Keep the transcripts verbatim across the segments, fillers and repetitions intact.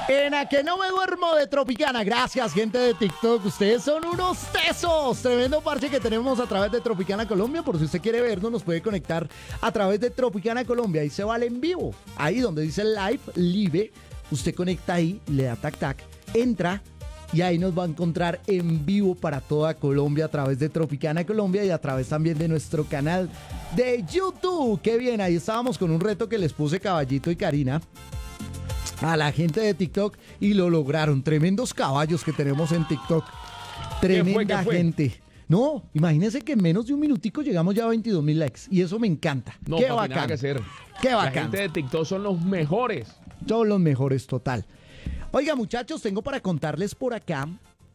En a que no me duermo de Tropicana. Gracias, gente de TikTok. Ustedes son unos tesos. Tremendo parche que tenemos a través de Tropicana Colombia. Por si usted quiere vernos, nos puede conectar a través de Tropicana Colombia. Ahí se va al en vivo. Ahí donde dice live, live. Usted conecta ahí, le da tac tac, entra y ahí nos va a encontrar en vivo para toda Colombia a través de Tropicana Colombia y a través también de nuestro canal de YouTube. Qué bien, ahí estábamos con un reto que les puse Caballito y Karina a la gente de TikTok y lo lograron. Tremendos caballos que tenemos en TikTok. Tremenda ¿Qué fue, qué fue? gente. No, imagínense que en menos de un minutico llegamos ya a veintidós mil likes y eso me encanta. No, Qué papi, bacán. nada que hacer. Qué La bacán. gente de TikTok son los mejores. Son los mejores, total. Oiga, muchachos, tengo para contarles por acá,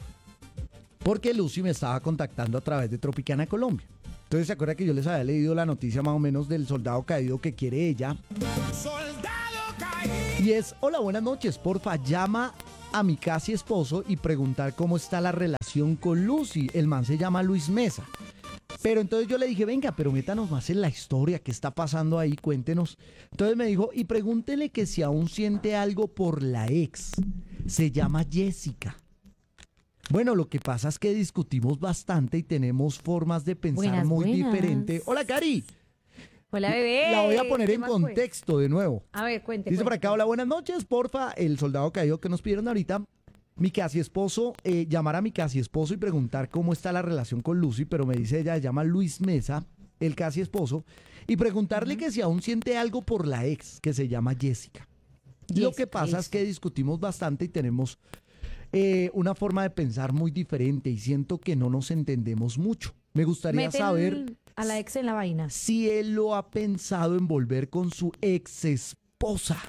porque Lucy me estaba contactando a través de Tropicana Colombia. Entonces, ¿se acuerda que yo les había leído la noticia más o menos del soldado caído que quiere ella? Soldado caído. Y es, hola, buenas noches, porfa, llama a mi casi esposo y preguntar cómo está la relación con Lucy. El man se llama Luis Mesa. Pero entonces yo le dije, venga, pero métanos más en la historia, ¿qué está pasando ahí? Cuéntenos. Entonces me dijo, y pregúntele que si aún siente algo por la ex. Se llama Jessica. Bueno, lo que pasa es que discutimos bastante y tenemos formas de pensar Buenas, muy buenas. diferentes. Hola, Cari. Hola, bebé. La voy a poner ¿Qué en más, pues? contexto de nuevo. A ver, cuente. Dice por cuente. acá, hola, buenas noches, porfa, el soldado caído que nos pidieron ahorita. Mi casi esposo, eh, llamar a mi casi esposo y preguntar cómo está la relación con Lucy, pero me dice ella, se llama Luis Mesa, el casi esposo, y preguntarle que si aún siente algo por la ex, que se llama Jessica. Lo que Jessica, pasa es que discutimos bastante y tenemos eh, una forma de pensar muy diferente y siento que no nos entendemos mucho. Me gustaría Meten saber a la ex en la vaina. si él lo ha pensado en volver con su ex esposa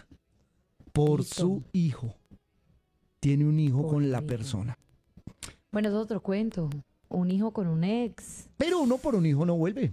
por Listo. su hijo. Tiene un hijo Por con la hijo. persona. Bueno, es otro cuento. Un hijo con un ex. Pero uno por un hijo no vuelve.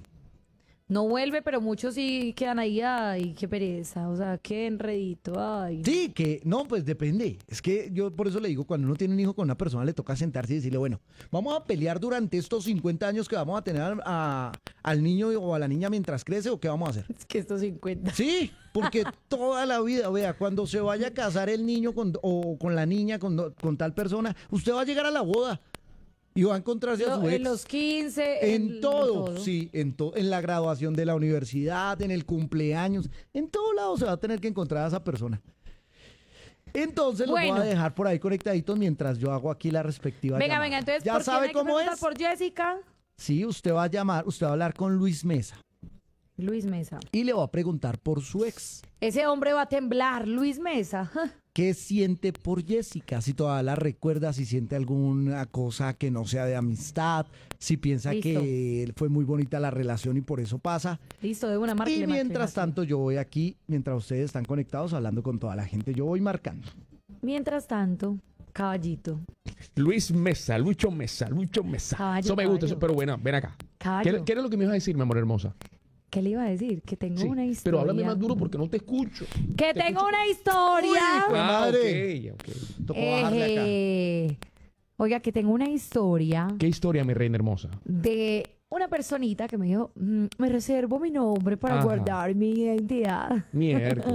No vuelve, pero muchos sí quedan ahí. Ay, qué pereza. O sea, qué enredito. Ay. Sí, que no, pues depende. Es que yo por eso le digo, cuando uno tiene un hijo con una persona, le toca sentarse y decirle, bueno, vamos a pelear durante estos cincuenta años que vamos a tener a- a- al niño o a la niña mientras crece, o qué vamos a hacer. Es que estos cincuenta. Sí, porque toda la vida, vea, cuando se vaya a casar el niño con, o con la niña con, con tal persona, usted va a llegar a la boda y va a encontrarse a No, su ex. en los quince. En todo, sí, en, to- en la graduación de la universidad, en el cumpleaños, en todo lado se va a tener que encontrar a esa persona. Entonces los voy Bueno. a dejar por ahí conectaditos mientras yo hago aquí la respectiva Venga, llamada. venga, entonces, ¿Ya ¿por quién sabe hay que cómo preguntar? es? Por Jessica. Sí, usted va a llamar, usted va a hablar con Luis Mesa Luis Mesa. y le va a preguntar por su ex. Ese hombre va a temblar. Luis Mesa. ¿Qué siente por Jessica? Si todavía la recuerda, si siente alguna cosa que no sea de amistad, si piensa Listo. que fue muy bonita la relación y por eso pasa. Listo, de una marca. Y mientras tanto yo voy aquí, mientras ustedes están conectados hablando con toda la gente, yo voy marcando. Mientras tanto, caballito. Luis Mesa, Lucho Mesa, Lucho Mesa. Caballo, eso me gusta, caballo. eso, pero bueno, ven acá. Caballo. ¿Qué, qué era lo que me ibas a decir, mi amor hermosa? ¿Qué le iba a decir? Que tengo Sí, una historia. pero háblame más duro porque no te escucho. Que Te tengo escucho- una historia. Uy, Ah, madre. ok, ok. Tocó bajarle acá. Eh, Oiga, que tengo una historia ¿Qué historia, mi reina hermosa? de una personita que me dijo, "Mm, me reservo mi nombre para Ajá. guardar mi identidad." Miércoles.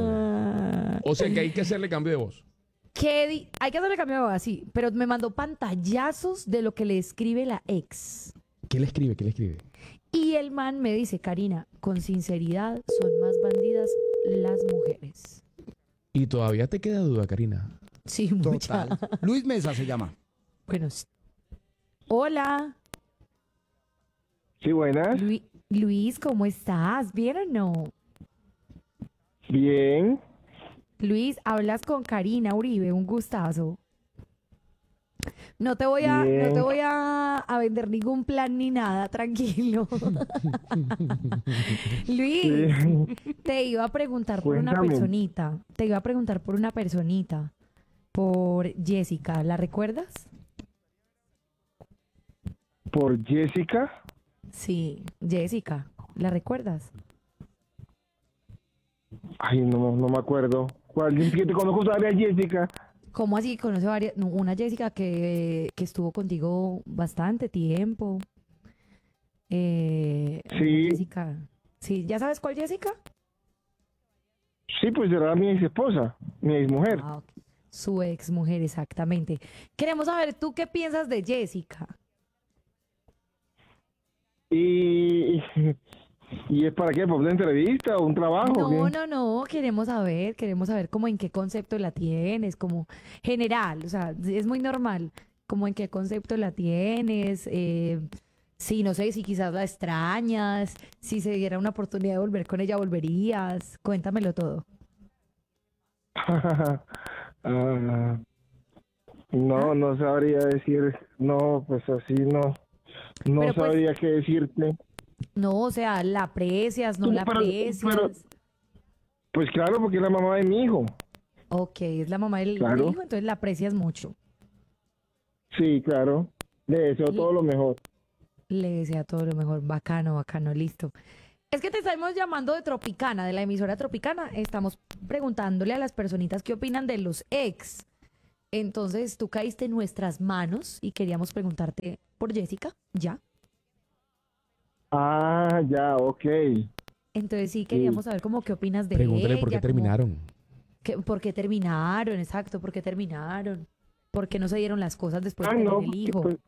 Ah, O sea que hay que hacerle cambio de voz. que di- hay que hacerle cambio de voz, así, pero me mandó pantallazos de lo que le escribe la ex. ¿Qué le escribe? ¿Qué le escribe? Y el man me dice, Karina, con sinceridad, son más bandidas las mujeres. Y todavía te queda duda, Karina. Sí, mucha. Total. Luis Mesa se llama. Bueno, s- hola, Sí, buenas. Lu- Luis, ¿cómo estás? ¿Bien o no? Bien. Luis, hablas con Karina Uribe, un gustazo. No te voy a, no Bien. te voy a, a vender ningún plan ni nada, tranquilo. Luis, Sí. te iba a preguntar por una Cuéntame. personita. Te iba a preguntar por una personita. Por Jessica, ¿la recuerdas? Por Jessica. Sí, Jessica, ¿la recuerdas? Ay, no, no me acuerdo. ¿Cuál? Es que te conozco todavía, Jessica. ¿Cómo así? Conoce varias, no, una Jessica que, que estuvo contigo bastante tiempo. Eh, una Sí. Jessica. Sí, ¿ya sabes cuál Jessica? Sí, pues era mi ex esposa, mi ex mujer. Ah, ok. Su ex mujer, exactamente. Queremos saber, ¿tú qué piensas de Jessica? Y, ¿y es para qué? ¿Por una entrevista o un trabajo? o No, qué? no, no, queremos saber, queremos saber cómo en qué concepto la tienes, como general, o sea, es muy normal, como en qué concepto la tienes, eh, sí, no sé, si quizás la extrañas, si se diera una oportunidad de volver con ella, volverías, cuéntamelo todo. Ah, no, no sabría decir, no, pues así no, no Pero, pues, sabría qué decirte. No, o sea, ¿la aprecias, no Sí, la pero- aprecias? pero- Pues claro, porque es la mamá de mi hijo. Ok, es la mamá del Claro. hijo, entonces la aprecias mucho. Sí, claro. Le deseo Sí. todo lo mejor. Le desea todo lo mejor, bacano, bacano, listo. Es que te estamos llamando de Tropicana, de la emisora Tropicana. Estamos preguntándole a las personitas qué opinan de los ex. Entonces tú caíste en nuestras manos y queríamos preguntarte por Jessica, ¿ya? Ah, ya, ok. Entonces sí queríamos saber como qué opinas de Pregúntale ella. por qué como terminaron. que- ¿Por qué terminaron? Exacto, ¿por qué terminaron? ¿Por qué no se dieron las cosas después Ah, de tener no, el porque, hijo? pues,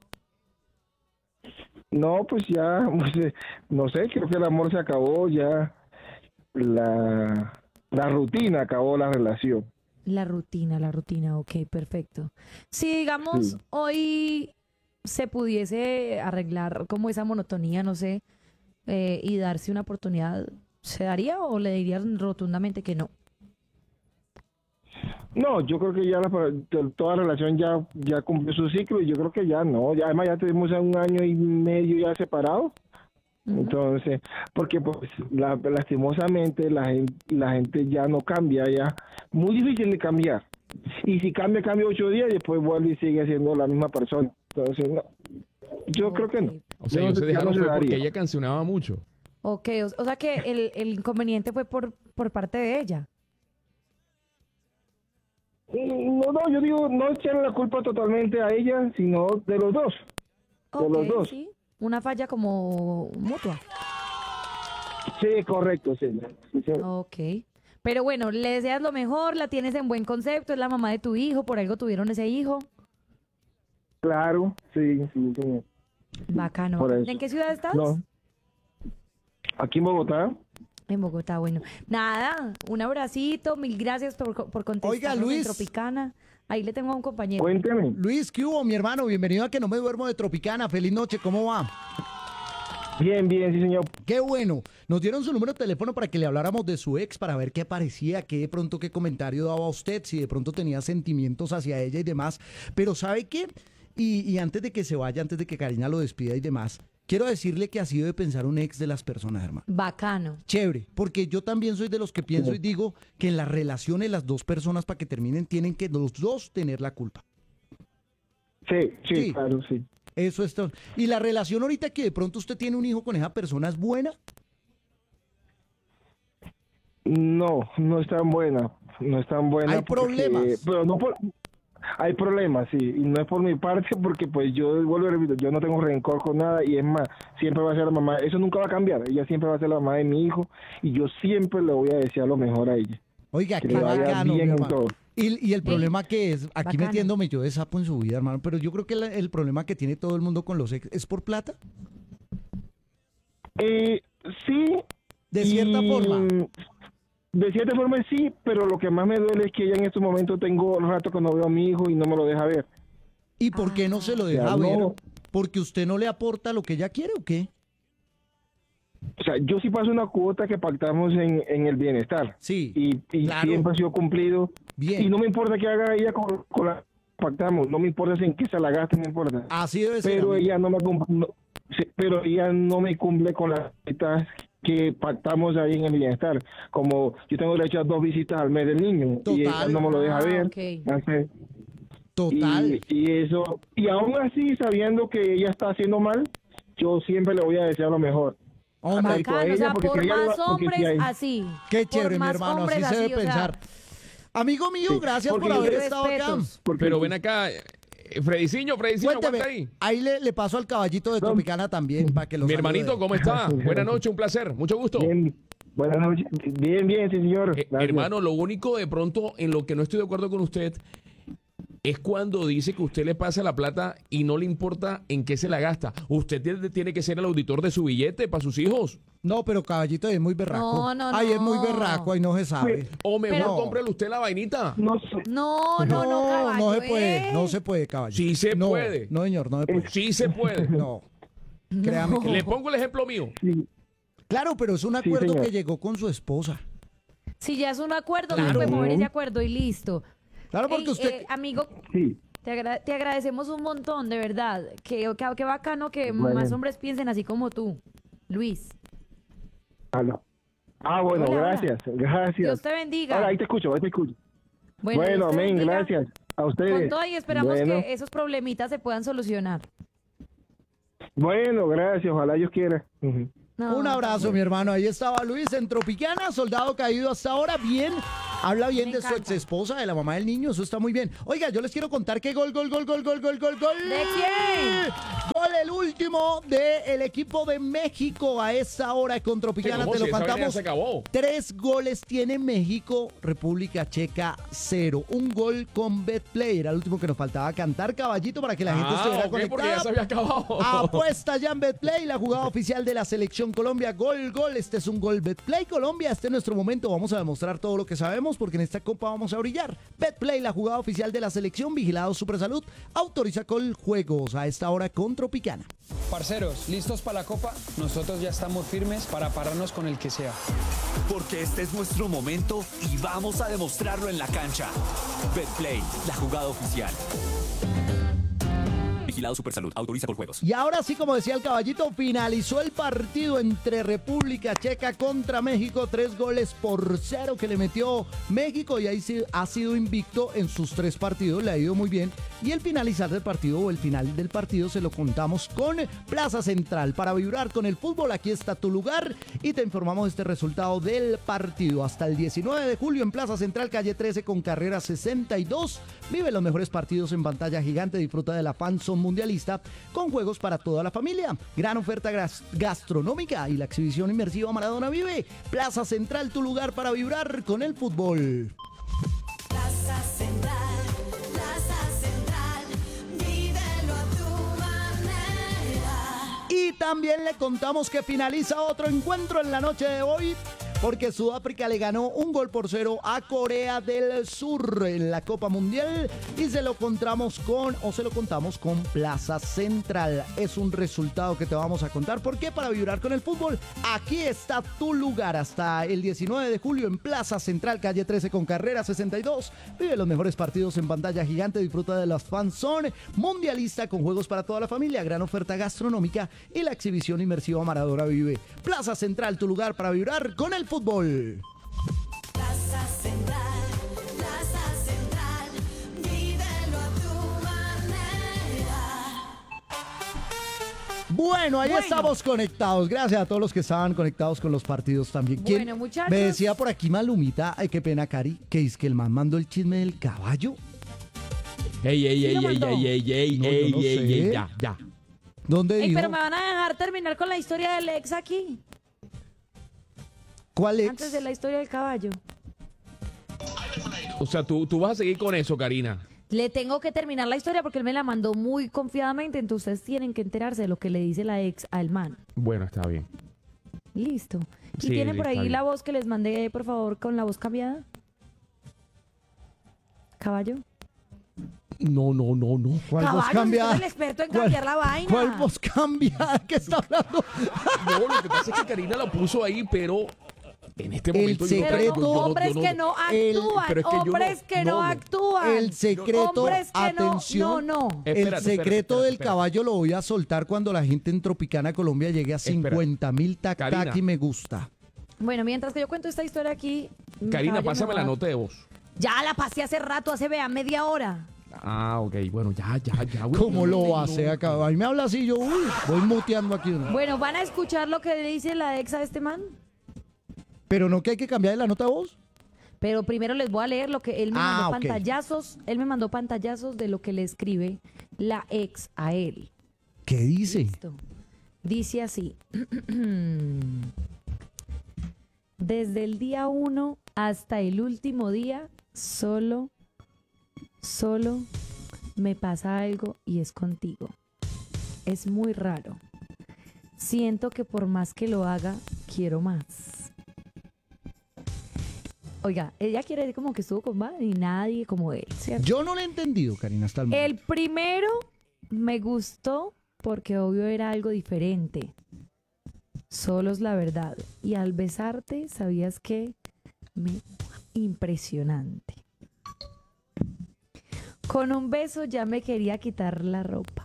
no, pues ya, pues, eh, no sé, creo que el amor se acabó, ya la, la rutina acabó la relación. La rutina, la rutina, ok, perfecto. Si digamos Sí. hoy se pudiese arreglar como esa monotonía, no sé, eh, y darse una oportunidad, ¿se daría o le dirían rotundamente que no? No, yo creo que ya la, toda relación ya, ya cumplió su ciclo y yo creo que ya no, ya además ya tenemos ya un año y medio ya separados. Ujú. Entonces, porque pues la- lastimosamente la gente, la gente ya no cambia, ya muy difícil de cambiar. Y si cambia, cambia ocho días y después vuelve y sigue siendo la misma persona. Entonces, no, yo creo que no. Ok. O sea, Yo ellos no se sé, ya dejaron no se fue porque daría. ella cancionaba mucho. Ok, o, o sea que el, el inconveniente fue por, por parte de ella. No, no, yo digo, no echarle la culpa totalmente a ella, sino de los dos. De los Ok, dos. sí. Una falla como mutua. Sí, correcto, sí. Sí, sí. Ok. Pero bueno, le deseas lo mejor, la tienes en buen concepto, es la mamá de tu hijo, por algo tuvieron ese hijo. Claro, sí, sí, sí. Bacano. Por bacano. eso. ¿En qué ciudad estás? No. Aquí en Bogotá. En Bogotá, bueno. Nada, un abracito, mil gracias por, por contestar. Oiga, Luis. Tropicana. Ahí le tengo a un compañero. Cuénteme. Luis, ¿qué hubo, mi hermano? Bienvenido a Que No Me Duermo de Tropicana. Feliz noche, ¿cómo va? Bien, bien, sí, señor. Qué bueno. Nos dieron su número de teléfono para que le habláramos de su ex, para ver qué parecía, qué de pronto, qué comentario daba usted, si de pronto tenía sentimientos hacia ella y demás. Pero ¿sabe qué? Y, y antes de que se vaya, antes de que Karina lo despida y demás, quiero decirle que ha sido de pensar un ex de las personas, hermano. Bacano. Chévere, porque yo también soy de los que pienso y digo que en las relaciones las dos personas para que terminen tienen que los dos tener la culpa. Sí, sí, Sí. claro, sí. Eso es todo. Y la relación ahorita que de pronto usted tiene un hijo con esa persona es buena. No, no es tan buena. No es tan buena. Hay porque- problemas. Pero no por... Hay problemas, sí. Y no es por mi parte porque pues yo, vuelvo a repetir, yo no tengo rencor con nada y es más, siempre va a ser la mamá. Eso nunca va a cambiar. Ella siempre va a ser la mamá de mi hijo y yo siempre le voy a desear lo mejor a ella. Oiga, Que qué le vaya bacano, mi bien en hermano. todo. Y, y el problema que es, aquí bacano. metiéndome yo de sapo en su vida, hermano, pero yo creo que la- el problema que tiene todo el mundo con los ex es por plata, Eh, sí. de cierta y- forma. De cierta forma sí, pero lo que más me duele es que ella en estos momentos tengo un rato que no veo a mi hijo y no me lo deja ver. ¿Y por qué no se lo deja Ya, ver? no. ¿Porque usted no le aporta lo que ella quiere o qué? O sea, yo sí paso una cuota que pactamos en, en el bienestar. Sí, Y, y claro. siempre ha sido cumplido. Bien. Y no me importa que haga ella con, con la que pactamos. No me importa si en qué se la gaste, no me importa. Así debe ser. Pero amigo. ella no me cum- no, sí, pero ella no me cumple con las metas que pactamos ahí en el bienestar. Como yo tengo derecho a dos visitas al mes del niño y ella Total. no me lo deja Ah, ver. ok. Entonces, Total. Y, y eso, y aún así, sabiendo que ella está haciendo mal, yo siempre le voy a desear lo mejor. Hombre, Tanto a Bacano, o ella, sea, porque por si ella lo más va- porque si hombres hay- así. qué Por chévere, mi más hermano, así hombres se debe así, o sea, pensar. Amigo mío, Sí, gracias porque por yo- haber estado acá. respetos. porque- Pero ven acá, eh, Frediciño, Frediciño, aguanta Cuénteme, ahí. ahí le, le paso al caballito de Tropicana también para que lo Mi salude. hermanito, ¿cómo está? Buenas noches, un placer, mucho gusto. Bien, buenas noches. Bien, bien, sí, señor. Eh, Gracias. hermano, lo único de pronto en lo que no estoy de acuerdo con usted es cuando dice que usted le pasa la plata y no le importa en qué se la gasta. Usted tiene, tiene que ser el auditor de su billete para sus hijos. No, pero caballito es muy berraco. No, no, Ay, es muy no. berraco, ahí no se sabe. O mejor Pero- cómprele usted la vainita. No sé. No, no, no, caballo, no se puede, ¿eh? no se puede, caballito. Sí se No, puede. No, señor, no se puede. Sí se puede. No, créame que Le pongo el ejemplo mío. Sí. Claro, pero es un Sí, acuerdo señor. que llegó con su esposa. Si ya es un acuerdo, Claro. no podemos mover ese acuerdo y listo. Claro, porque Ey, usted... eh, amigo, Sí. te, agra- te agradecemos un montón, de verdad. Qué, qué, qué bacano que Bueno. más hombres piensen así como tú, Luis. Aló. Ah, bueno, Hola, hola. gracias. Gracias. Dios te bendiga. Ahora, ahí te escucho, ahí te escucho. Bueno, Dios te amén, bendiga. gracias. A ustedes. Con todo y esperamos Bueno. que esos problemitas se puedan solucionar. Bueno, gracias, ojalá Dios quiera. Ujú. No, Un abrazo, mi hermano. Ahí estaba Luis en Tropicana, soldado caído hasta ahora. Bien, habla bien Me de su encanta. ex esposa, de la mamá del niño. Eso está muy bien. Oiga, yo les quiero contar que gol, gol, gol, gol, gol, gol, gol, gol. ¿De quién? Gol el último del equipo de México a esta hora con Tropicana. ¿Cómo Te si lo esa vaina ya cantamos. se acabó? Tres goles tiene México, República Checa cero. Un gol con Betplay. Era el último que nos faltaba cantar, caballito, para que la gente Ah, estuviera ok, porque conectada. ya se había acabado. Apuesta ya en Betplay, la jugada oficial de la Selección Colombia. Gol, gol. Este es un gol Betplay Colombia. Este es nuestro momento. Vamos a demostrar todo lo que sabemos porque en esta copa vamos a brillar. Betplay, la jugada oficial de la selección. Vigilado Supersalud. Autoriza con juegos a esta hora con Tropicana. Parceros, ¿listos para la copa? Nosotros ya estamos firmes para pararnos con el que sea. Porque este es nuestro momento y vamos a demostrarlo en la cancha. Betplay, la jugada oficial. Vigilado Supersalud, autoriza por juegos. Y ahora sí, como decía el caballito, finalizó el partido entre República Checa contra México. Tres goles por cero que le metió México y ahí sí ha sido invicto en sus tres partidos. Le ha ido muy bien. Y el finalizar del partido o el final del partido se lo contamos con Plaza Central. Para vibrar con el fútbol, aquí está tu lugar y te informamos este resultado del partido. Hasta el diecinueve de julio en Plaza Central, calle trece con carrera sesenta y dos. Vive los mejores partidos en pantalla gigante. Disfruta de la Fanzone Mundialista con juegos para toda la familia. Gran oferta gas- gastronómica y la exhibición inmersiva Maradona Vive. Plaza Central, tu lugar para vibrar con el fútbol. Plaza Central, Plaza Central, vívelo a tu manera. Y también le contamos que finaliza otro encuentro en la noche de hoy, porque Sudáfrica le ganó un gol por cero a Corea del Sur en la Copa Mundial y se lo contamos con, o se lo contamos con Plaza Central. Es un resultado que te vamos a contar. ¿Por qué? Para vibrar con el fútbol. Aquí está tu lugar hasta el diecinueve de julio en Plaza Central, calle trece con carrera sesenta y dos. Vive los mejores partidos en pantalla gigante. Disfruta de las Fanzone Mundialista con juegos para toda la familia, gran oferta gastronómica y la exhibición inmersiva Maradona Vive. Plaza Central, tu lugar para vibrar con el fútbol. Plaza Central, Plaza Central, vívelo a tu manera. Bueno, ahí Bueno. estamos conectados. Gracias a todos los que estaban conectados con los partidos también. ¿Quién- Bueno, muchachos. Me decía por aquí Malumita, ay, qué pena, Cari, que es que el man mandó el chisme del caballo. Ey, ey, ¿Sí ey, lo ey, mandó? ey, ey, ey, No, yo ey, no ey, sé. ey, ya, ya. ¿Dónde Ey, dijo? pero me van a dejar terminar con la historia del ex aquí, ¿Cuál es? antes de la historia del caballo. O sea, tú, tú vas a seguir con eso, Karina. Le tengo que terminar la historia porque él me la mandó muy confiadamente, entonces ustedes tienen que enterarse de lo que le dice la ex al man. Bueno, está bien. Listo. ¿Y Sí, tiene por está ahí bien. la voz que les mandé, por favor, con la voz cambiada? ¿Caballo? No, no, no, no. ¿Cuál voz Caballo, si cambiada? tú eres el experto en ¿Cuál- cambiar la vaina. ¿Cuál voz cambiada? ¿Qué está hablando? No, lo que pasa es que Karina lo puso ahí, pero en este El momento yo- Pero secreto- yo- yo no- hombres yo que no el- actúan, pero es que yo no- hombres que no, no, no. actúan. El secreto, hombres que atención. no, no, no. El Espérate, secreto espérate, espérate, del espérate. caballo lo voy a soltar cuando la gente en Tropicana Colombia llegue a Espérate. cincuenta mil tac tac Karina. y me gusta. Bueno, mientras que yo cuento esta historia aquí. mi Karina, caballo me pásame va- la nota de voz. Ya la pasé hace rato, hace vea media hora. Ah, ok, bueno, ya, ya, ya. güey. ¿Cómo No, lo no, hace no. acá? A mí me habla así, yo uy, voy muteando aquí. Bueno, ¿van a escuchar lo que le dice la ex a este man? Pero no que hay que cambiar la nota de voz. Pero primero les voy a leer lo que él me Ah, mandó ok. pantallazos. Él me mandó pantallazos de lo que le escribe la ex a él. ¿Qué dice? Listo. Dice así. Desde el día uno hasta el último día, solo, solo me pasa algo y es contigo. Es muy raro. Siento que por más que lo haga, quiero más. Oiga, ella quiere decir como que estuvo con más y nadie como él, ¿cierto? Yo no lo he entendido, Karina, hasta el momento. El primero me gustó porque obvio era algo diferente. Solo es la verdad. Y al besarte, ¿sabías qué? Me... Impresionante. Con un beso ya me quería quitar la ropa.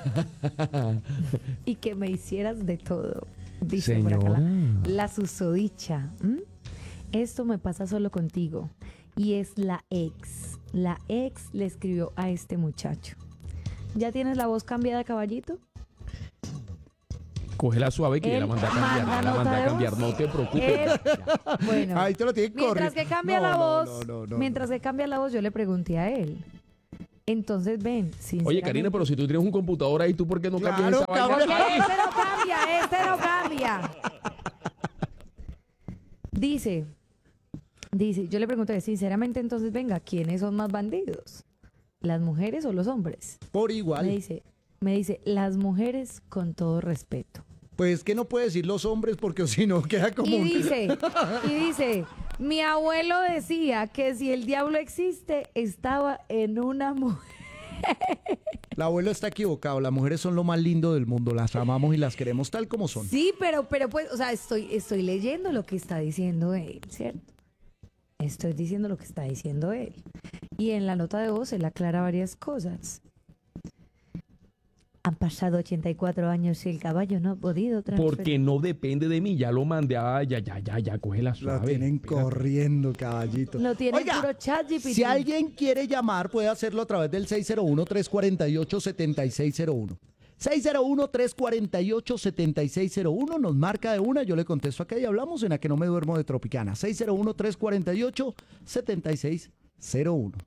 Y que me hicieras de todo. Dice por acá la, la susodicha. ¿Mm? Esto me pasa solo contigo. Y es la ex. La ex le escribió a este muchacho. ¿Ya tienes la voz cambiada, caballito? Cógela suave que ya la manda a cambiar. manda Ya la nota manda a de cambiar, voz. no te preocupes. Eh, bueno, Ahí te lo tienen mientras corriendo. que cambia No, la no, voz, no, no, no, mientras que cambia la voz, yo le pregunté a él. Entonces, ven, Oye, Karina, pero si tú tienes un computador ahí, ¿tú por qué no Claro, cambias esa vaina? cambia. Porque este no cambia, este no cambia. Dice, dice, yo le pregunté, sinceramente, entonces, venga, ¿quiénes son más bandidos? ¿Las mujeres o los hombres? Por Me igual. dice, me dice, las mujeres con todo respeto. Pues que no puede decir los hombres porque si no queda como Y un... dice, y dice, mi abuelo decía que si el diablo existe, estaba en una mujer. El abuelo está equivocado. Las mujeres son lo más lindo del mundo. Las amamos y las queremos tal como son. Sí, pero, pero pues, o sea, estoy, estoy leyendo lo que está diciendo él, ¿cierto? Estoy diciendo lo que está diciendo él. Y en la nota de voz él aclara varias cosas. Han pasado ochenta y cuatro años y el caballo no ha podido transferir. Porque no depende de mí, ya lo mandé. Ah, ya, ya, ya, ya, cógela La suave. tienen Espérate. corriendo, caballito. Lo tiene Oiga, puro chat G P T. si alguien quiere llamar, puede hacerlo a través del seis cero uno, tres cuatro ocho, siete seis cero uno. seis cero uno, tres cuatro ocho, siete seis cero uno. Nos marca de una, yo le contesto acá y hablamos en la que no me duermo de Tropicana. seis cero uno, tres cuatro ocho, siete seis cero uno.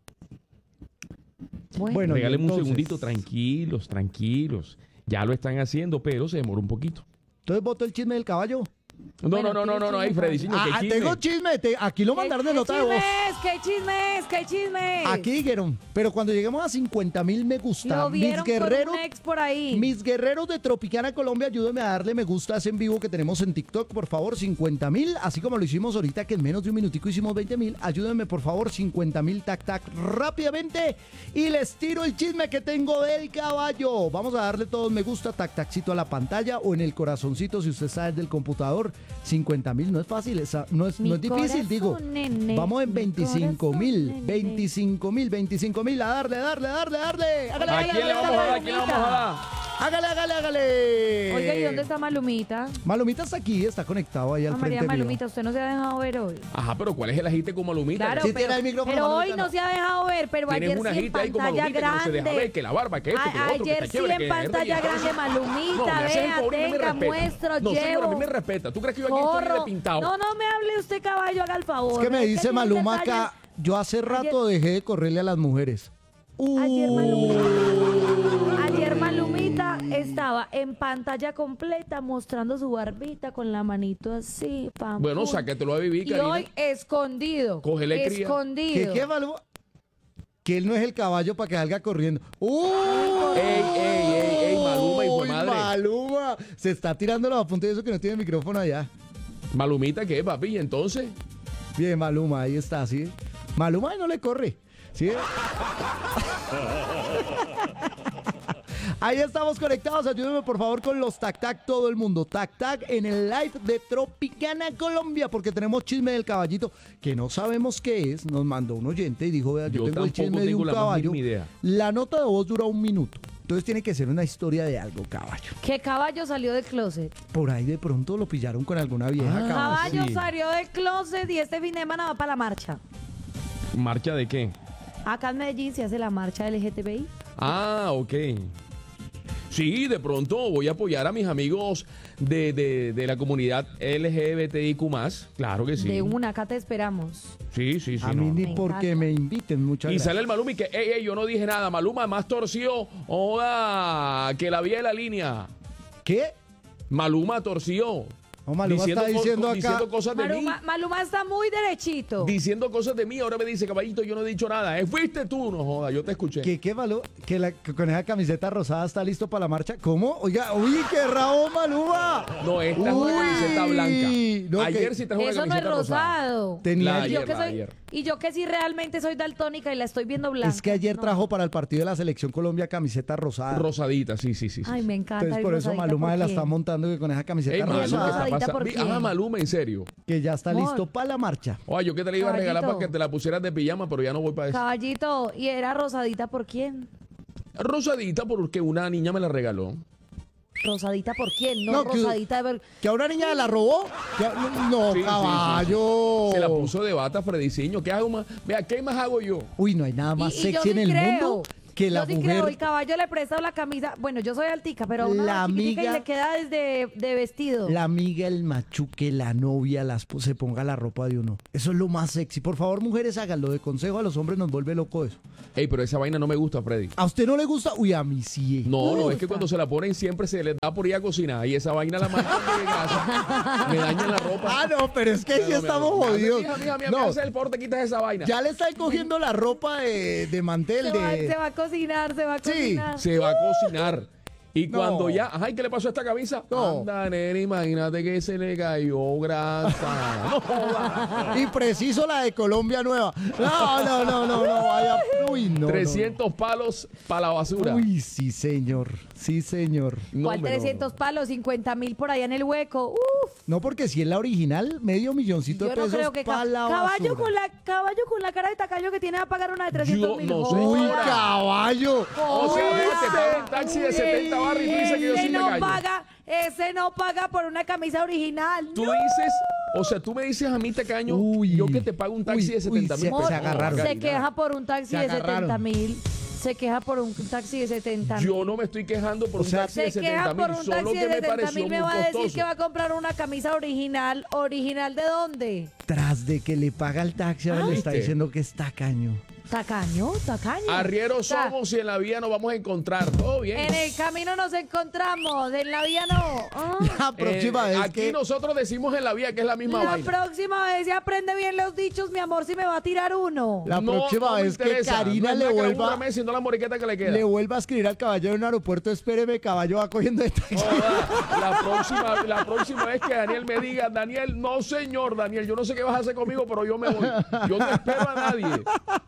Bueno, Bueno, y Regáleme un entonces- segundito, tranquilos, tranquilos. Ya lo están haciendo, pero se demora un poquito. Entonces, ¿voto el chisme del caballo? No, Bueno, no, no, no, no, no, ahí ¿tienes Freddy, chisme? señor, Ah, qué chisme. tengo chisme. te- aquí lo mandaron de nota de voz. ¿Qué chismes? ¿Qué chismes? Aquí dijeron, pero cuando lleguemos a cincuenta mil me gusta. Lo Mis vieron guerreros, con un ex por ahí. mis guerreros de Tropicana Colombia, ayúdenme a darle me gusta a ese en vivo que tenemos en TikTok, por favor, cincuenta mil, así como lo hicimos ahorita que en menos de un minutico hicimos veinte mil, ayúdenme por favor, cincuenta mil, tac, tac, rápidamente, y les tiro el chisme que tengo del caballo. Vamos a darle todos me gusta, tac, taccito a la pantalla o en el corazoncito si usted está desde el computador. cincuenta mil no es fácil, esa- no es, Mi no es difícil, corazón, digo. nene, Vamos en mi veinticinco mil, corazón, nene. veinticinco mil, veinticinco mil, a darle, darle, darle, darle. Hágale, ¿A hágale, quién le hágale, vamos a dar? ¿A hágale. quién le vamos a dar? Hágale, hágale, hágale. Oiga, ¿y dónde está Malumita? Malumita está aquí, está conectado ahí al Ah, María frente mío. Malumita, usted no se ha dejado ver hoy. Ajá, pero ¿cuál es el agite con Malumita? Claro, Sí pero, tiene el micrófono, pero hoy Malumita, no no. se ha dejado ver, pero Tienes ayer una sí en agita ahí con pantalla Malumita que no se deja ver, grande. que la barba, que esto, que lo A- otro, que ayer está sí chévere, en que es pantalla reggaetón. grande, Malumita, No, me haces el vea, favor y no me tenga, respeta. muestro, No, señor, a mí llevo. me respeta. ¿Tú crees que yo aquí estoy Corro. de pintado? No, no me hable usted, caballo, haga el favor. Es que me Es dice tiene Maluma detalles. acá, yo hace rato dejé de correrle a las mujeres. Ayer Uh. Malumita, ayer Malumita estaba en pantalla completa mostrando su barbita con la manito así. Pam, Bueno, pum. sácatelo a vivir, Y Karina. hoy escondido. Cógele cría. Escondido. ¿Qué, qué, Maluma? Que él no es el caballo para que salga corriendo. ¡Uh! Ey, ey, ey, ey, Maluma, hijo de Uy, madre. Maluma. Se está tirando los apuntes de eso que no tiene micrófono allá. Malumita, ¿qué, papi? ¿Y entonces? Bien, Maluma, ahí está, ¿sí? Maluma no le corre, ¿sí? Ahí estamos conectados, ayúdenme por favor con los tac tac todo el mundo, tac tac en el live de Tropicana Colombia, porque tenemos chisme del caballito que no sabemos qué es, nos mandó un oyente y dijo, vea, yo, Yo tengo el tampoco chisme de tengo un la más caballo, mínima idea. la nota de voz dura un minuto, entonces tiene que ser una historia de algo, caballo. ¿Qué caballo salió del closet? Por ahí de pronto lo pillaron con alguna vieja, Ah, caballo. Caballo sí. salió del closet y este fin de semana va para la marcha. ¿Marcha de qué? Acá en Medellín se hace la marcha L G T B I. Ah, ok. Sí, de pronto voy a apoyar a mis amigos de, de, de la comunidad L G B T I Q más. Claro que sí. De una, acá te esperamos. Sí, sí, sí. A no, mí no. ni Me porque encanta. me inviten, muchas Y gracias. sale el Maluma y que, ey, ey, yo no dije nada. Maluma más torció. Oda, que la vía de la línea. ¿Qué? Maluma torció. No, Maluma está co- diciendo acá- diciendo cosas de mí. Maluma, Maluma está muy derechito. Diciendo cosas de mí, ahora me dice, caballito, yo no he dicho nada. Eh, fuiste tú, no joda, yo te escuché. Que qué valor, que, la, que con esa camiseta rosada está listo para la marcha. ¿Cómo? Oiga, uy, qué rabo, Maluma. No, esta es una Uy, camiseta blanca. no, Ayer que- sí trajo una Eso no es camiseta rosada. rosado. Tenía La y, ayer, yo que la soy, ayer. y yo que sí realmente soy daltónica y la estoy viendo blanca. Es que ayer No. trajo para el partido de la Selección Colombia camiseta rosada. Rosadita, sí, sí, sí. sí. Ay, me encanta. Entonces ir por eso rosadita, Maluma ¿por la qué? está montando que con esa camiseta Ey, rosada. Maluma, ¿qué está rosadita, ¿por pasando? qué? Ah, Maluma, en serio. Que ya está Amor. listo para la marcha. Oye, yo que te la iba a regalar Caballito. para que te la pusieras de pijama, pero ya no voy para eso. Caballito, ¿y era rosadita por quién? Rosadita porque una niña me la regaló. ¿Rosadita por quién? No, No, que- rosadita de ver... ¿Que a una niña la robó? Que a- no, no, Sí, sí, sí, caballo. Se la puso de bata Frediciño. ¿Qué hago más? Vea, ¿qué más hago yo? Uy, no hay nada más Y- y yo sexy en sí el creo. mundo que la yo sí mujer. creo, el caballo le presta la camisa. Bueno, yo soy altica, pero a una La chiquitica y amiga- le queda desde de vestido. La amiga, el machuque, la novia, la esp- se ponga la ropa de uno. Eso es lo más sexy. Por favor, mujeres, háganlo. De consejo a los hombres nos vuelve loco eso. Ey, pero esa vaina no me gusta, Freddy. ¿A usted no le gusta? Uy, a mí sí. No, no, gusta. es que cuando se la ponen siempre se les da por ir a cocinar y esa vaina la mandan de casa. Me daña la ropa. Ah, no, pero es que sí No, no, estamos no, no. jodidos. Mija, mija, mija, No, me hace el favor, te quitas esa vaina. ya le están cogiendo la ropa de, de mantel. se, va, de... se va a cocinar, se va a Sí, cocinar. Se va a cocinar. Y No. cuando ya, ay, ¿qué le pasó a esta camisa? No. Anda, nene, imagínate que se le cayó grasa. No joda. Y preciso la de Colombia Nueva. No, no, no, no, no, vaya. Uy, no. no, trescientos palos para la no. basura. Uy, sí, señor. Sí, señor. No, ¿Cuál hombre, no, trescientos no. palos? cincuenta mil por allá en el hueco. Uf. No, porque si es la original, medio milloncito Yo de no pesos creo que ca- para la caballo basura. con la caballo con la cara de tacaño que tiene a pagar una de trescientos mil. no sé. Uy, Ahora. caballo. O sea, Uy, te paga un taxi de setenta barras y tú dices que yo Ese sí me no callo. paga, ese no paga por una camisa original. Tú no. dices, o sea, tú me dices a mí, tacaño, Uy. yo que te pago un taxi Uy, de setenta uy, mil se- pesos. se agarraron. Se queja por un taxi Se de agarraron. setenta mil. Se queja por un taxi de setenta mil. Yo no me estoy quejando por O un sea, taxi de Se queja setenta por mil, un solo taxi que de me setenta pareció mil. muy Me va a decir costoso. que va a comprar una camisa original. ¿Original de dónde? Tras de que le paga el taxi, ahora Ah, le está ¿viste? diciendo que es tacaño. Tacaño, tacaño. Arrieros O sea, somos y en la vida nos vamos a encontrar. Todo bien. En el camino nos encontramos, en la vía no. Ah. La próxima Eh, vez aquí que... nosotros decimos en la vida que es la misma La vaina. próxima vez se aprende bien los dichos, mi amor, si me va a tirar uno. La No, próxima no me vez que interesa. Karina no es le nada que la vuelva, burra me, sino la moriqueta que le queda. le vuelva a escribir al caballo en un aeropuerto, espéreme, caballo va cogiendo de taxi. Joda, la próxima, la próxima vez que Daniel me diga, Daniel, no señor, Daniel, yo no sé qué vas a hacer conmigo, pero yo me voy. Yo no espero a nadie.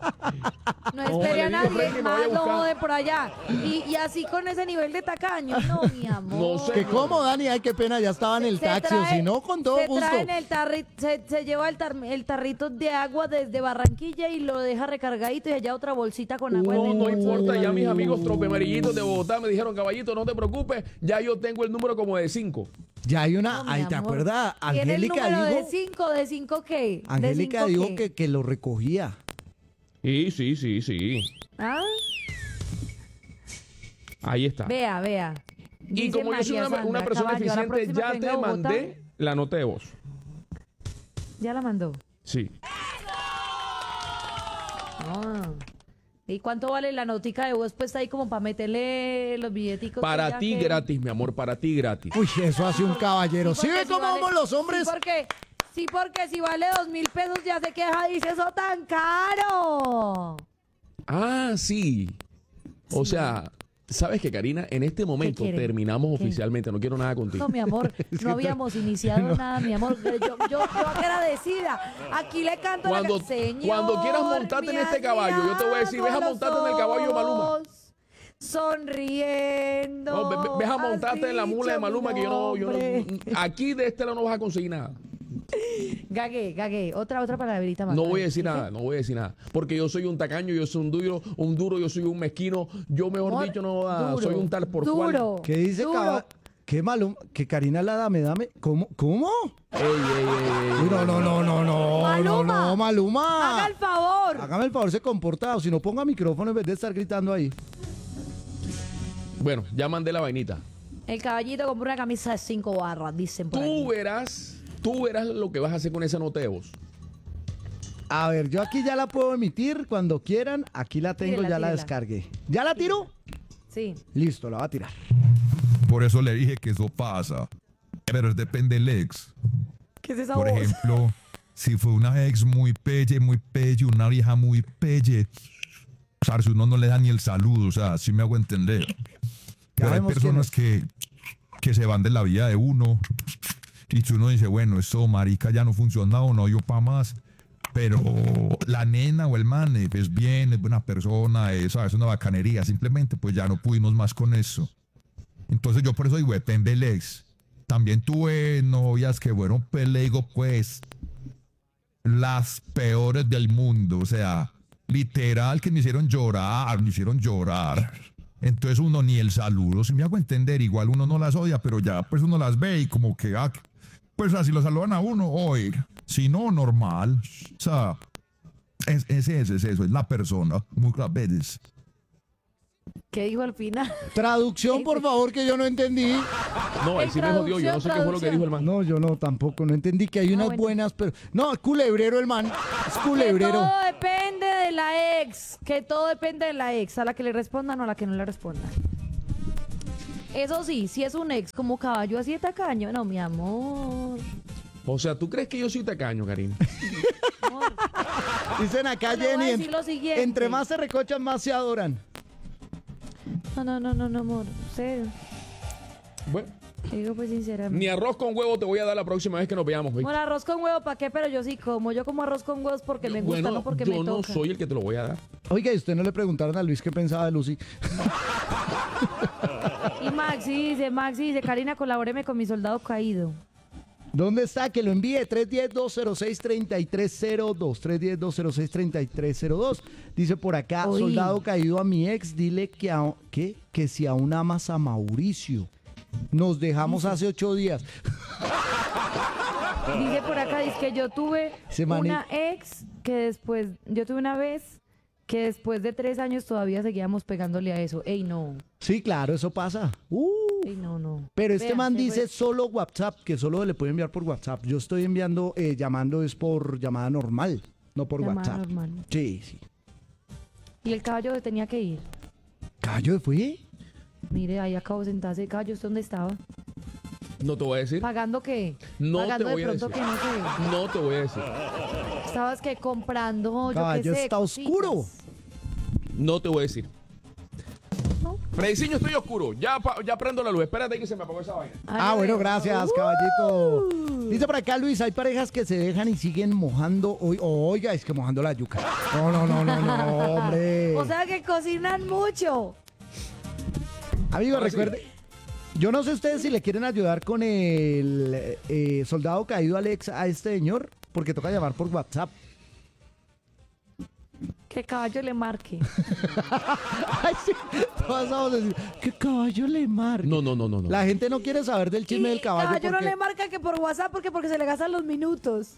No No, espere le a digo, nadie, Freddy, me voy a más lo buscar. jode por allá. Y, y así con ese nivel de tacaño. No, mi amor. No sé. Que cómo, Dani, ay, qué pena, ya estaba en el Se taxi, o trae- si no, con todo se gusto. trae en el tarri- se, se lleva el, tar- el tarrito de agua desde Barranquilla y lo deja recargadito y allá otra bolsita con agua No, dentro. no importa, ya mis amigos tropemarillitos de Bogotá me dijeron, caballito, no te preocupes, ya yo tengo el número como de cinco. Ya hay una, No, mi ay, ¿te amor. acuerdas? ¿Tiene el Angélica número de dijo, cinco? ¿De cinco qué? ¿De Angélica cinco dijo qué? que, que lo recogía. Sí, sí, sí, sí. ¿Ah? Ahí está. Vea, vea. Y Dice como yo soy María una, Sandra, una persona caballo, a la eficiente, próxima ya que te venga a Bogotá, mandé la nota de voz. Ya la mandó. Sí. Ah. ¿Y cuánto vale la notica de voz puesta ahí como para meterle los billeticos? Para ya ti que- gratis, mi amor, para ti gratis. Uy, eso hace un caballero. Sí, ¿Sí porque ve si cómo vale- vamos los hombres? Sí, porque, sí, porque si vale dos mil pesos ya se queja, dice eso tan caro. Ah, sí. O sea, ¿sabes qué, Karina? En este momento quiere? terminamos ¿Qué? oficialmente. No quiero nada contigo. No, mi amor, no habíamos iniciado nada, mi amor. Yo, yo, yo agradecida. Aquí le canto Cuando- la Señor, cuando quieras montarte en me este has caballo, yo te voy a decir, mirado ves a montarte en el caballo de Maluma. los ojos, Sonriendo. No, ve, ve- ves a has montarte en la mula de dicho Maluma mi que yo no, yo nombre. no. Aquí de este lado no vas a conseguir nada. Gagué, gagué. Otra, otra palabrita más. No voy a decir ¿Sí? nada, no voy a decir nada. Porque yo soy un tacaño, yo soy un duro, un duro, yo soy un mezquino. Yo, mejor Amor, dicho, no ah, duro, soy un tal por cual. duro, ¿Qué dice duro. caballo? ¿Qué malo? ¿Que Karina la dame, dame? ¿Cómo? ¿Cómo? Ey, ey, ey, ey. Uy, no, no, no, no, no. Maluma. No, no, Maluma. Haga el favor. Hágame el favor, se comporta. O si no, ponga micrófono en vez de estar gritando ahí. Bueno, ya mandé la vainita. El caballito compró una camisa de cinco barras, dicen por Tú ahí. verás, tú verás lo que vas a hacer con esa nota de voz. A ver, yo aquí ya la puedo emitir cuando quieran. Aquí la tengo, Tírela, ya la tírela. descargué. ¿Ya la tiro? Sí. Listo, la va a tirar. Por eso le dije que eso pasa. Pero depende del ex. ¿Qué es esa Por voz? ejemplo, si fue una ex muy pelle, muy pelle, una vieja muy pelle, o sea, si uno no le da ni el saludo, o sea, sí me hago entender. Pero hay vemos personas que, que se van de la vida de uno y si uno dice, bueno, esto marica ya no funciona o no dio pa' más, pero la nena o el man eh, es bien, es buena persona, es, ¿sabes? Es una bacanería, simplemente pues ya no pudimos más con eso. Entonces yo por eso digo, depende del ex. También tuve novias que fueron, pues le digo, pues, las peores del mundo. O sea, literal que me hicieron llorar, me hicieron llorar. Entonces uno ni el saludo, si me hago entender, igual uno no las odia, pero ya pues uno las ve y como que, ah, pues así lo saludan a uno, oiga, si no, normal. O sea, es, es eso, es eso, es la persona, muchas veces. ¿Qué dijo al final? Traducción, por favor, que yo no entendí. No, él En sí me jodió. Yo no sé qué fue lo que dijo el man. No, yo no, tampoco, no entendí que hay unas bueno. buenas, pero... No, culebrero el man, es Que culebrero. todo depende de la ex. Que todo depende de la ex. A la que le respondan o a la que no le respondan. Eso sí, si es un ex como caballo así de tacaño, no, mi amor. O sea, ¿tú crees que yo soy tacaño, Karina? amor. Dicen acá, Yo le voy a Jenny, decir lo siguiente. entre más se recochan, más se adoran. No, no, no, no, no, amor. Usted, Bueno, te digo pues sinceramente. ni arroz con huevo te voy a dar la próxima vez que nos veamos, ¿viste? Bueno, arroz con huevo, ¿para qué? Pero yo sí como. Yo como arroz con huevos porque me gusta, Bueno, no porque yo me no toca. soy el que te lo voy a dar. Oiga, ¿y usted no le preguntaron a Luis qué pensaba de Lucy? Y Maxi dice, Maxi dice, Karina, colabóreme con mi soldado caído. ¿Dónde está? Que lo envíe. tres uno cero, dos cero seis, tres tres cero dos. tres uno cero, dos cero seis, tres tres cero dos. Dice por acá, Uy. soldado caído a mi ex, dile que, a- ¿qué? que si aún amas a Mauricio. Nos dejamos hace ocho días. Dice por acá, dice que yo tuve Ese man una ex que después, yo tuve una vez que después de tres años todavía seguíamos pegándole a eso. Ey, no. Sí, claro, eso pasa. Uh, Ey, no, no. pero este Vea, man se dice fue. solo WhatsApp, que solo le puede enviar por WhatsApp. Yo estoy enviando, eh, llamando es por llamada normal, no por Llamada WhatsApp. normal. Sí, sí. Y el caballo se tenía que ir. ¿Caballo fue? Mire, ahí acabo de sentarse. Caballo, ¿usted dónde estaba? No te voy a decir. ¿Pagando qué? No Pagando te voy de a pronto decir. que no sé. No te voy a decir. Estabas que comprando, yo Caballo qué sé. está oscuro. cositas. No te voy a decir. No. Frediciño, estoy oscuro. Ya, pa- ya prendo la luz. Espérate que se me apagó esa vaina. Ah, Ay, bueno, bueno. gracias, caballito. Dice por acá, Luis, hay parejas que se dejan y siguen mojando. Hoy, oiga, es que mojando la yuca. No, no, no, no, no, hombre. O sea que cocinan mucho. Amigo, ahora sí. recuerde, yo no sé ustedes si le quieren ayudar con el eh, soldado caído Alex a este señor, porque toca llamar por WhatsApp. Que caballo le marque. Ay, sí, todas vamos a decir, que caballo le marca. No, no, no, no. no. La gente no quiere saber del chisme Y del caballo. caballo porque... no le marca que por WhatsApp porque porque se le gastan los minutos.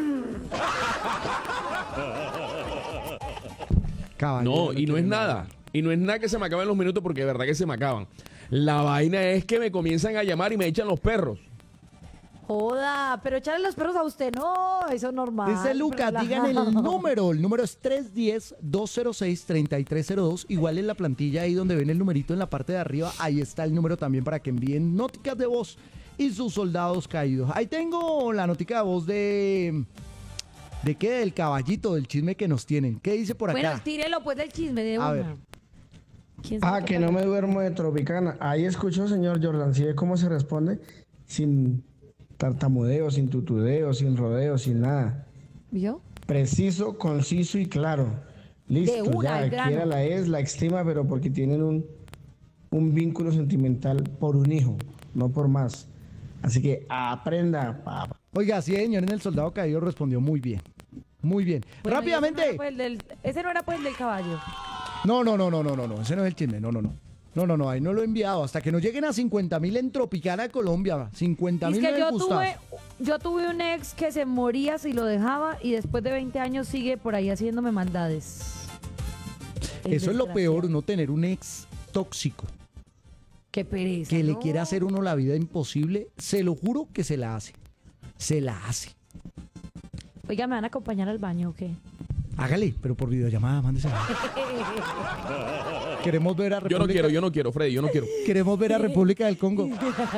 Caballo No, y no quiere es nada. Y no es nada que se me acaben los minutos porque de verdad que se me acaban. La vaina es que me comienzan a llamar y me echan los perros. Joda, pero echarle los perros a usted, no, eso es normal. Dice Lucas, pero digan el relajado. número. El número es tres uno cero, dos cero seis, tres tres cero dos. Igual en la plantilla ahí donde ven el numerito en la parte de arriba, ahí está el número también para que envíen nóticas de voz y sus soldados caídos. Ahí tengo la nótica de voz de... ¿De qué? Del caballito, del chisme que nos tienen. ¿Qué dice por acá? Bueno, tírelo pues del chisme de A una. ver. ¿Quién sabe Ah, qué que no pasa? me duermo de Tropicana. Ahí escuchó, señor Jordan, ¿sí ve cómo se responde? Sin tartamudeo, sin tutudeo, sin rodeo, sin nada. ¿Vio? Preciso, conciso y claro. Listo, una, ya, al grano. quiera la es, la estima, pero porque tienen un, un vínculo sentimental por un hijo, no por más. Así que aprenda, papá. Oiga, sí, señor, en el soldado caído respondió muy bien. Muy bien. Bueno, y Rápidamente. Ese no, era, pues, el del, ese no era pues el del caballo. No, no, no, no, no, no, no. Ese no es el chisme. No, no, no. No, no, no. Ahí no lo he enviado. Hasta que no lleguen a cincuenta mil en Tropicana, Colombia. cincuenta Y es mil que yo me tuve, yo tuve un ex que se moría si lo dejaba y después de veinte años sigue por ahí haciéndome maldades. El Eso es lo peor, desgraciado. uno tener un ex tóxico Qué pereza. que le ¿no? quiere hacer uno la vida imposible. Se lo juro que se la hace. Se la hace. Oiga, ¿me van a acompañar al baño o qué? Hágale, pero por videollamada, mándese. Queremos ver a República. Yo no quiero, yo no quiero, Freddy, yo no quiero. Queremos ver a República del Congo.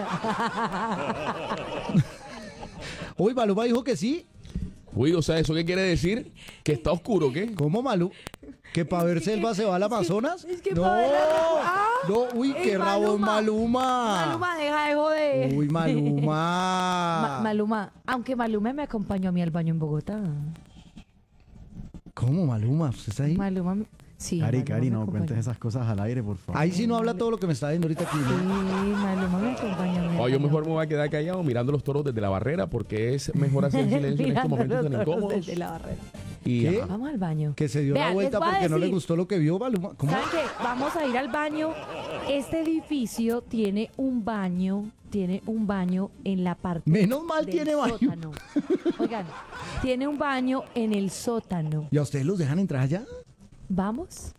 Uy, Maluma dijo que sí. Uy, o sea, ¿eso qué quiere decir? ¿Que está oscuro, qué? ¿Cómo, Malú? ¿Que para ver selva se va al Amazonas? es que no, pa' ver la- ¡Ah! no, uy, ¡Ey, qué rabón, Maluma. Maluma, deja de joder. Uy, Maluma. Ma- Maluma, aunque Maluma me acompañó a mí al baño en Bogotá. ¿Cómo, Maluma? ¿Usted está ahí? Maluma, me- sí. Cari, Maluma Cari, me no acompañó. cuentes esas cosas al aire, por favor. Ahí sí no habla todo lo que me está diciendo ahorita aquí. Sí, ¿no? Maluma me acompañó a mí al Oh, yo baño. mejor me voy a quedar callado mirando los toros desde la barrera porque es mejor hacer silencio en estos Mirando momentos los tan toros incómodos. desde la barrera. Y, ¿Qué? ajá. Vamos al baño. Que se dio Vean, la vuelta les voy a porque no le decir. gustó lo que vio, Maluma. ¿Cómo? ¿Saben qué? Vamos a ir al baño. Este edificio tiene un baño, tiene un baño en la parte Menos mal del tiene baño. sótano. Oigan, tiene un baño en el sótano. ¿Y a ustedes los dejan entrar allá? ¿Vamos?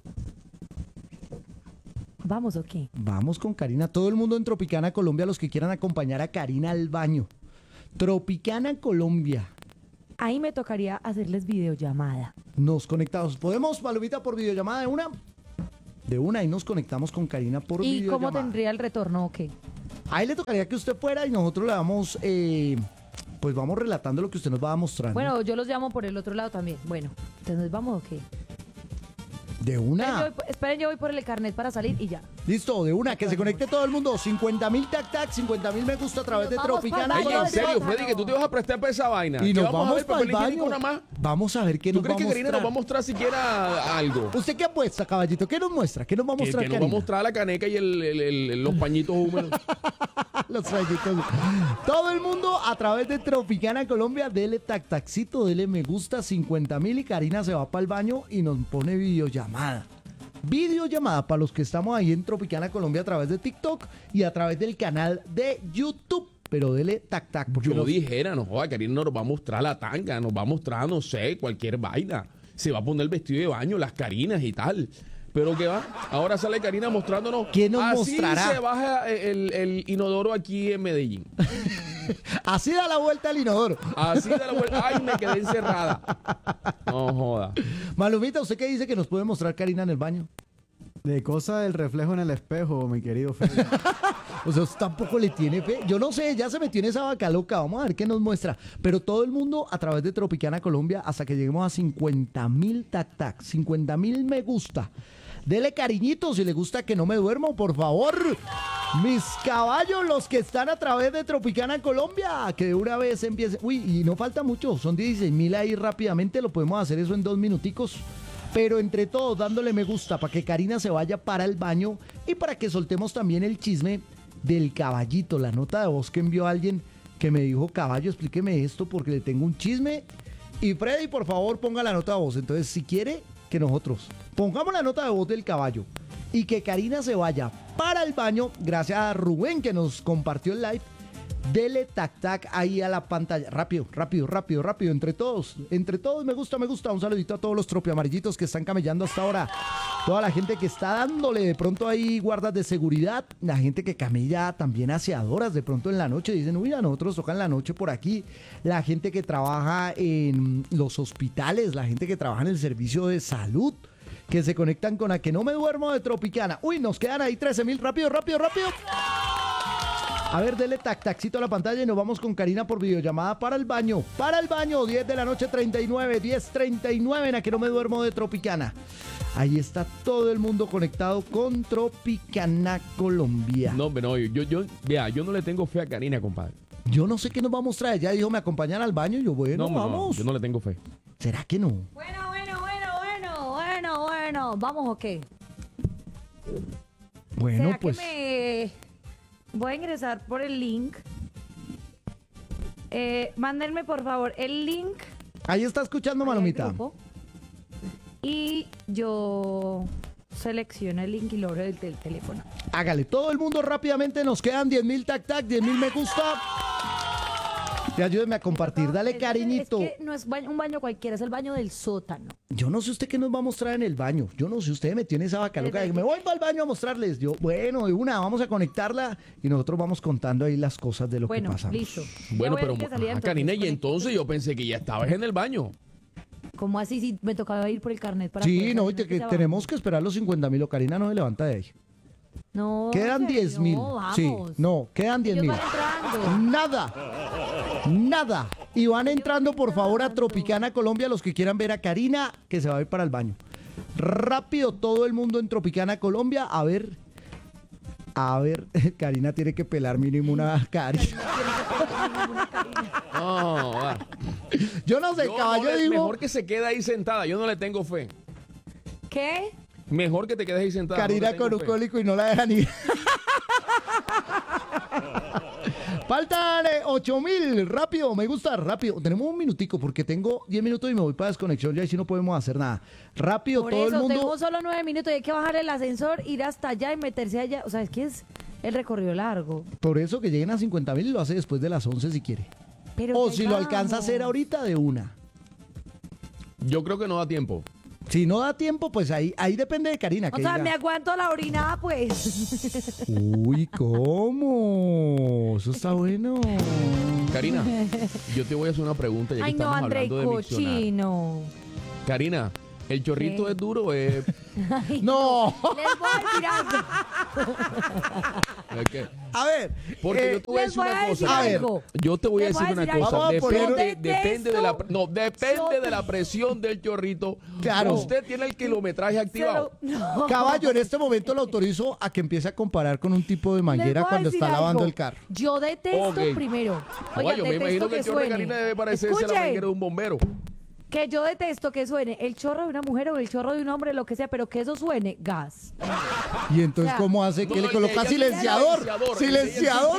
¿Vamos o qué? Vamos con Karina. Todo el mundo en Tropicana Colombia, los que quieran acompañar a Karina al baño. Tropicana Colombia. Ahí me tocaría hacerles videollamada. Nos conectamos. ¿Podemos, Palomita, por videollamada de una? De una, y nos conectamos con Karina por ¿Y videollamada. cómo tendría el retorno o qué? Ahí le tocaría que usted fuera y nosotros le vamos, eh, pues vamos relatando lo que usted nos va mostrando. Bueno, yo los llamo por el otro lado también. Bueno, entonces vamos o qué. de Esperen, yo una. voy, por- esperen, yo voy por el carnet para salir y ya. Listo, de una, que se conecte todo el mundo. cincuenta mil tac tac, cincuenta mil me gusta a través de Nos vamos Tropicana pa'l Ey, baño en del serio, sótano. Freddy, que tú te vas a prestar para esa vaina. Y ¿Qué nos vamos, a ver, para papel el higiénico baño. nada más? Vamos a ver qué ¿Tú nos va crees a que Karina mostrar. nos va a mmostrar siquiera algo? ¿Usted qué apuesta, caballito? ¿Qué nos muestra? ¿Qué nos va a Que, mostrar que nos va a Karina? mostrar la caneca y el- el- el- los pañitos húmedos. Los rayitos. Todo el mundo a través de Tropicana Colombia, dele tac tacito, dele me gusta, cincuenta mil y Karina se va para el baño y nos pone videollamada. Videollamada para los que estamos ahí en Tropicana Colombia a través de TikTok y a través del canal de YouTube. Pero dele tac tac. porque Yo los- dijera, no joda, Karina nos va a mostrar la tanga, nos va a mostrar, no sé, cualquier vaina. Se va a poner el vestido de baño, las Karinas y tal. Pero ¿qué va? Ahora sale Karina mostrándonos. ¿Qué nos así mostrará? se baja el, el inodoro aquí en Medellín. Así da la vuelta al inodoro. Así de la vuelta. Ay, me quedé encerrada. No joda. Malumita, ¿usted qué dice que nos puede mostrar Karina en el baño? De cosa del reflejo en el espejo, mi querido Freddy. O sea, usted tampoco le tiene fe. Yo no sé, ya se metió en esa vaca loca. Vamos a ver qué nos muestra. Pero todo el mundo a través de Tropicana Colombia hasta que lleguemos a cincuenta mil tac tac, cincuenta mil me gusta. Dele cariñito si le gusta que no me duermo, por favor. Mis caballos, los que están a través de Tropicana Colombia, que de una vez empiece. Uy, y no falta mucho, son dieciséis mil ahí rápidamente, lo podemos hacer eso en dos minuticos. Pero entre todos, dándole me gusta para que Karina se vaya para el baño y para que soltemos también el chisme del caballito, la nota de voz que envió alguien que me dijo, caballo, explíqueme esto porque le tengo un chisme. Y Freddy, por favor, ponga la nota de voz. Entonces, si quiere que nosotros pongamos la nota de voz del caballo y que Karina se vaya para el baño, gracias a Rubén que nos compartió el live, dele tac tac ahí a la pantalla. Rápido, rápido, rápido, rápido. Entre todos, entre todos, me gusta, me gusta. Un saludito a todos los tropiamarillitos que están camellando hasta ahora. Toda la gente que está dándole de pronto ahí guardas de seguridad. La gente que camella también aseadoras de pronto en la noche. Dicen, uy, a nosotros tocan la noche por aquí. La gente que trabaja en los hospitales. La gente que trabaja en el servicio de salud. Que se conectan con a que no me duermo de Tropicana. Uy, nos quedan ahí trece mil. Rápido, rápido, rápido. A ver, dele tac tacito a la pantalla y nos vamos con Karina por videollamada para el baño. Para el baño, diez de la noche, treinta y nueve, diez treinta y nueve, en a que no me duermo de Tropicana. Ahí está todo el mundo conectado con Tropicana Colombia. No, hombre, no, yo, yo, vea, yo no le tengo fe a Karina, compadre. Yo no sé qué nos va a mostrar. Ella dijo, me acompañan al baño. Y yo, bueno, No, no, vamos. yo no le tengo fe. ¿Será que no? Bueno, bueno, bueno, bueno, bueno, bueno. ¿Vamos o qué? Bueno, ¿Será pues. que me voy a ingresar por el link? Eh, mándenme por favor el link. Ahí está escuchando, ahí al Malomita. grupo, y yo selecciono el link y lo abro del, del teléfono. Hágale, todo el mundo rápidamente. Nos quedan diez mil tac tac, diez mil me gusta. Y ayúdenme a compartir. Dale Es que- cariñito. Es que no es baño- un baño cualquiera, es el baño del sótano. Yo no sé usted qué nos va a mostrar en el baño. Yo no sé, usted metió en esa vaca loca de que me voy para el baño a mostrarles. Yo, bueno, de una, vamos a conectarla y nosotros vamos contando ahí las cosas de lo Bueno, que pasamos. listo. Ya Bueno, voy a pero, tener que salir, ajá, entonces, Karina, y conecto. entonces yo pensé que ya estabas en el baño. ¿Cómo así? Si me tocaba ir por el carnet para Sí, poder no, salir y te- en que ese tenemos que esperar los cincuenta mil. Karina no se levanta de ahí. No, Quedan ¿en serio? diez mil. Sí, Vamos. no, quedan diez Ellos mil. van entrando. Nada. Nada. Y van entrando, por favor, a Tropicana Colombia los que quieran ver a Karina, que se va a ir para el baño. Rápido, todo el mundo en Tropicana Colombia. A ver. A ver, Karina tiene que pelar mínimo una Karina. No, va. Yo no sé, Yo caballo no le- dijo. Mejor que se quede ahí sentada. Yo no le tengo fe. ¿Qué? Mejor que te quedes ahí sentada. no Karina le tengo con un fe. cólico y no la dejan ir. Faltan eh, ocho mil, rápido, me gusta, rápido. Tenemos un minutico porque tengo diez minutos y me voy para desconexión, ya ahí sí no podemos hacer nada. Rápido, Por todo eso, el mundo. tenemos solo nueve minutos y hay que bajar el ascensor, ir hasta allá y meterse allá. O sea, es que es el recorrido largo. Por eso que lleguen a cincuenta mil y lo hace después de las once si quiere. Pero O ya si lo alcanza a hacer vamos. ahorita de una. Yo creo que no da tiempo. Si no da tiempo, pues ahí, ahí depende de Karina. O que sea, diga, me aguanto la orinada, pues. Uy, ¿cómo? Eso está bueno. Karina, yo te voy a hacer una pregunta ya que Ay, no, estamos André, hablando de miccionar. cochino. Karina, ¿el chorrito ¿Qué? es duro o es...? Ay, No. Les voy a decir algo. es que- A ver. Porque eh, yo te voy a les decir voy una a decir cosa. A ver, algo. Yo te voy a Les decir voy a una decir algo. cosa. Vamos a Depende, poner- depende de la Yo no depende yo de la presión del chorrito. Claro. Usted tiene el kilometraje Se activado. lo- no. Caballo, en este momento lo autorizo a que empiece a comparar con un tipo de Les manguera voy a cuando decir está lavando algo. el carro. Yo detesto Ok. primero. Oye, Oiga, yo me detesto imagino que el chorro de suene. Karina debe parecerse a la Escuche, manguera de un bombero. que yo detesto que suene el chorro de una mujer o el chorro de un hombre, lo que sea, pero que eso suene gas. Y entonces, O sea, ¿cómo hace? no, ¿Qué le no, coloca ella- silenciador? silenciador, Silenciador.